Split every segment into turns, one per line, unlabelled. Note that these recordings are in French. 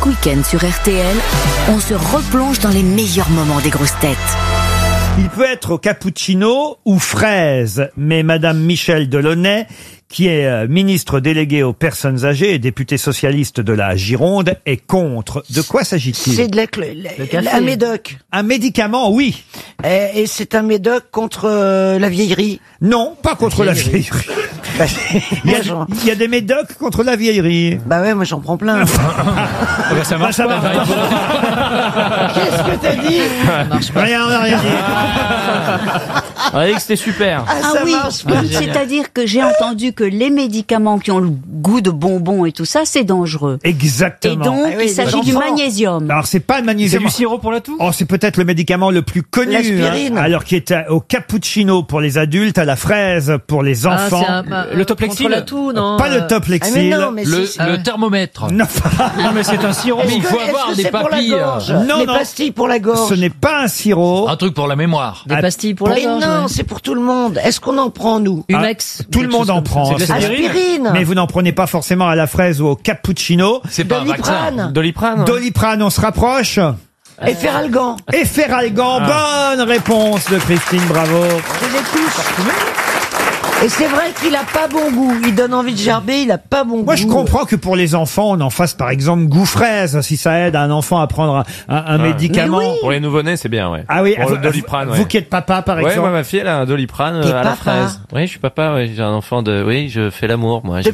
Chaque week-end sur RTL, on se replonge dans les meilleurs moments des grosses têtes.
Il peut être au cappuccino ou fraise, mais Madame Michèle Delaunay, qui est ministre déléguée aux personnes âgées et députée socialiste de la Gironde, est contre. De quoi s'agit-il?
C'est de un médoc.
Un médicament, oui.
Et c'est un médoc contre la vieillerie.
Non, pas contre la vieillerie. Il y a des médocs contre la vieillerie.
Bah ouais, moi j'en prends plein.
Ça marche pas.
Qu'est-ce que t'as dit?
Rien, on n'a rien dit.
On a dit que c'était super.
Ça
oui,
marche pas.
c'est-à-dire que j'ai entendu que les médicaments qui ont le goût de bonbons et tout ça, c'est dangereux.
Exactement.
Et donc,
Ah oui,
il s'agit
les
du
enfants.
magnésium.
Alors c'est pas le
C'est
magnésium.
du sirop pour la toux?
Oh, c'est peut-être le médicament le plus connu.
L'aspirine.
Alors qui est au cappuccino pour les adultes, à la fraise pour les enfants.
Le Toplexil?
Contre la toux, non
Pas le
Ah mais
Toplexil.
non, mais
Le thermomètre.
Non,
Non, mais c'est un sirop.
Mais il faut
est-ce
avoir
que
des
c'est pour la
papilles.
gorge
Non,
Les
non.
pastilles pour la gorge.
ce n'est pas un sirop.
Un truc pour la mémoire.
Des pastilles pour la
Mais
gorge.
non,
ouais.
c'est pour tout le monde. Est-ce qu'on en prend, nous?
Ah,
Umex.
Tout le monde en prend.
C'est de l'aspirine.
Aspirine.
Mais vous n'en prenez pas forcément à la fraise ou au cappuccino.
C'est pas un vaccin.
Doliprane.
Doliprane.
Doliprane, on se rapproche.
Et Feralgan.
Et Feralgan, bonne réponse de Christine, bravo.
Je les touche. Et c'est vrai qu'il a pas bon goût. Il donne envie de gerber, il a pas bon goût.
Moi, je comprends que pour les enfants, on en fasse par exemple goût fraise, si ça aide un enfant à prendre un médicament.
Mais oui.
Pour les nouveau-nés, c'est bien, ouais.
Ah oui,
Pour le Doliprane, ouais.
vous qui êtes papa, par
Ouais,
exemple.
moi, ma fille, elle a un Doliprane
T'es
à la
papa.
fraise. Oui, je suis papa, ouais. J'ai un enfant de... Oui, je fais l'amour, moi.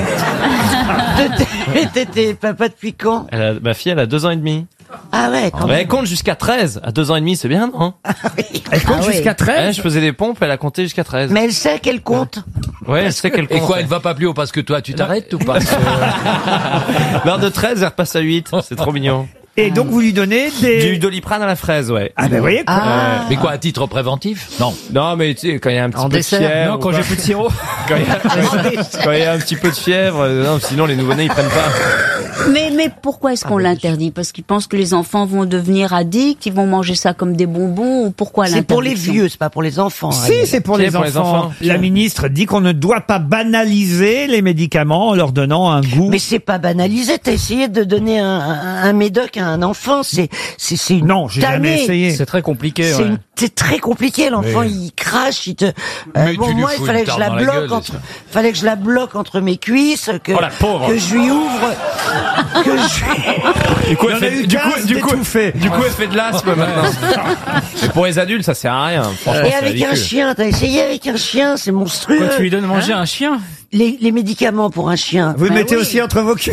T'étais papa depuis quand?
Ma fille, elle a 2 ans et demi.
Ah ouais, quand
Mais
même.
elle compte jusqu'à 13. À 2 ans et demi, c'est bien, non?
Elle compte
Ah oui.
jusqu'à 13.
Je faisais des pompes, elle a compté jusqu'à 13.
Mais elle sait qu'elle compte.
Ouais, elle sait qu'elle compte.
Et quoi, elle va pas plus haut parce que toi, tu t'arrêtes ou pas?
Non, de 13, elle repasse à 8. C'est trop mignon.
Et donc, vous lui donnez
J'ai eu
des...
Doliprane à la fraise, ouais.
Ah ben, vous voyez,
Mais quoi, à titre préventif? Non.
Non, mais tu sais, quand il y a un petit
En
peu
dessert.
de fièvre...
Non, quand j'ai plus de sirop.
Quand il y a un petit peu de fièvre, non, sinon les nouveau-nés, ils prennent pas.
Mais pourquoi est-ce qu'on l'interdit? Parce qu'ils pensent que les enfants vont devenir addicts, ils vont manger ça comme des bonbons, ou pourquoi
C'est pour les
l'interdiction?
vieux, c'est pas pour les enfants.
Si, c'est pour,
C'est
les,
pour les
enfants.
enfants.
La ministre dit qu'on ne doit pas banaliser les médicaments en leur donnant un goût.
Mais c'est pas banalisé. T'as essayé de donner un médoc à un enfant. C'est une
Non, j'ai jamais
tannée.
essayé.
C'est très compliqué,
C'est
ouais.
c'est très compliqué. L'enfant, il crache, il te.
Mais
bon,
tu lui
moi,
fous
il fallait
une
que je
tarte
la
dans la
bloque
gueule,
entre,
ça.
fallait que je la bloque entre mes cuisses, que
Oh, la pauvre.
que je lui ouvre, que je.
Du coup,
Il y en a eu 15 d'étouffés.
du coup, elle fait de l'asthme maintenant. Mais pour les adultes, ça sert à rien. Franchement,
Et
c'est
avec un
ridicule.
chien, t'as essayé avec un chien, c'est monstrueux.
Quoi, tu lui donnes à manger un chien?
Les médicaments pour un chien.
Vous le
Bah
mettez
oui.
aussi entre vos cuisses.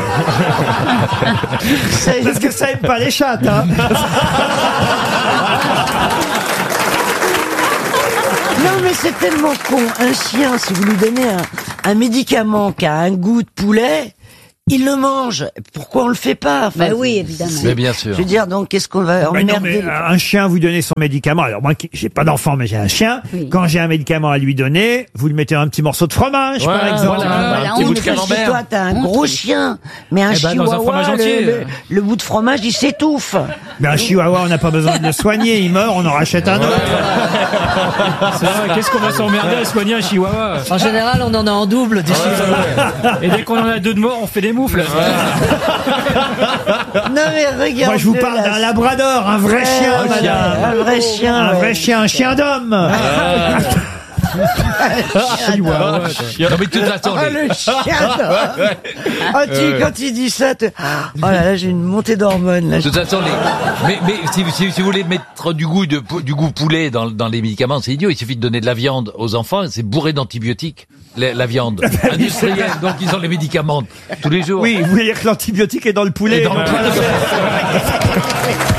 C'est-
Parce que ça aime pas les chattes, hein.
Non mais c'est tellement con. Un chien, si vous lui donnez un médicament qui a un goût de poulet, il le mange. Pourquoi on le fait pas? Enfin,
Bah oui, évidemment.
Mais bien sûr.
Je veux dire, donc qu'est-ce qu'on va
Mais non,
emmerder
mais un chien, vous donnez son médicament. Alors moi, j'ai pas d'enfant, mais j'ai un chien.
Oui.
Quand j'ai un médicament à lui donner, vous lui mettez un petit morceau de fromage, par
Voilà,
exemple.
Voilà,
un petit
on
bout de
fait
Parce que
camembert.
toi, t'as un gros chien, mais un
Eh ben, dans un
chihuahua,
fromage entier.
le bout de fromage, il s'étouffe.
Mais un chihuahua, on n'a pas besoin de le soigner. Il meurt, on en rachète un autre.
C'est vrai, qu'est-ce qu'on va s'emmerder à soigner un chihuahua?
En général, on en a en double des
Et dès qu'on en a 2 de mort, on fait des moufles.
Non mais regarde.
Moi, je vous parle d'un labrador, un vrai chien,
un
madame.
vrai chien.
Un
ouais.
vrai chien, un chien d'homme.
Chihuahua.
Non, mais de toute façon,
Ah, le chien. Ah, quand il dit ça, oh là là, j'ai une montée d'hormones là.
de toute façon, mais si vous voulez mettre du goût poulet dans les médicaments, c'est idiot. Il suffit de donner de la viande aux enfants, c'est bourré d'antibiotiques. La viande industrielle, donc ils ont les médicaments tous les jours.
Oui, vous voulez dire que l'antibiotique est dans le poulet.
Et dans le poulet.